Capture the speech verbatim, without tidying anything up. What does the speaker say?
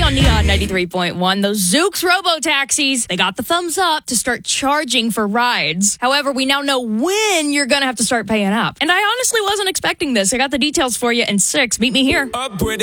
on Neon ninety-three point one. Those Zoox robo-taxis, they got the thumbs up to start charging for rides. However, we now know when you're going to have to start paying up. And I honestly wasn't expecting this. I got the details for you in six. Meet me here. Upgrade